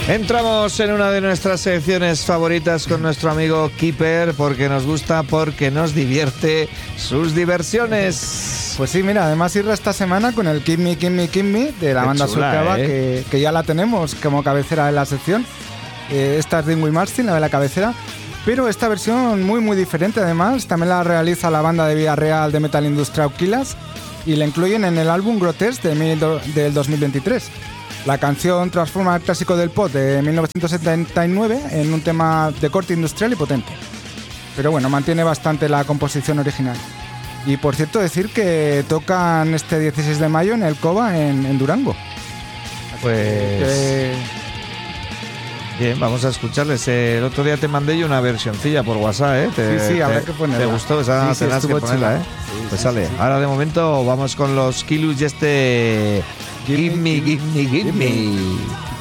Entramos en una de nuestras secciones favoritas con nuestro amigo Keeper, porque nos gusta, porque nos divierte sus diversiones. Pues sí, mira, además irra esta semana con el Keep Me, Keep Me, Keep Me de la banda Surcava, que ya la tenemos como cabecera de la sección. Esta es Dingwill Martin, la de la cabecera, pero esta versión muy diferente además, también la realiza la banda de Villarreal de metal industrial Quilas y la incluyen en el álbum Grotesque del 2023. La canción transforma el clásico del pop de 1979 en un tema de corte industrial y potente. Pero bueno, mantiene bastante la composición original. Y por cierto, decir que tocan este 16 de mayo en el Cova en Durango. Pues... Bien, vamos a escucharles. El otro día te mandé yo una versioncilla por WhatsApp, ¿eh? Sí, habrá que ponerla. ¿Te gustó? Esa sí, tendrás que ponerla, ¿eh? Sí, pues sale. Sí. Ahora de momento vamos con los Kilus y este... Give me.